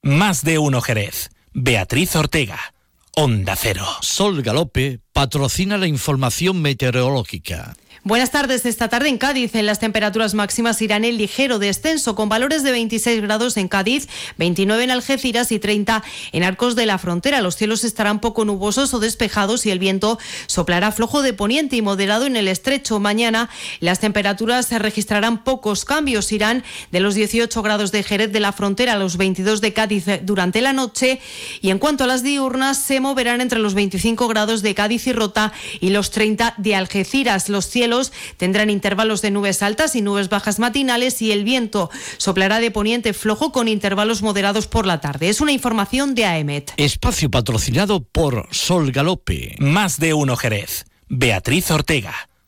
Más de uno Jerez. Beatriz Ortega. Onda Cero. Sol Galope patrocina la información meteorológica. Buenas tardes. Esta tarde en Cádiz, las temperaturas máximas irán en ligero descenso, con valores de 26 grados en Cádiz, 29 en Algeciras y 30 en Arcos de la Frontera. Los cielos estarán poco nubosos o despejados y el viento soplará flojo de poniente y moderado en el estrecho. Mañana las temperaturas se registrarán pocos cambios, irán de los 18 grados de Jerez de la Frontera a los 22 de Cádiz durante la noche, y en cuanto a las diurnas se moverán entre los 25 grados de Cádiz y Rota y los 30 de Algeciras. Los cielos tendrán intervalos de nubes altas y nubes bajas matinales y el viento soplará de poniente flojo con intervalos moderados por la tarde. Es una información de AEMET. Espacio patrocinado por Sol Galope. Más de uno Jerez. Beatriz Ortega.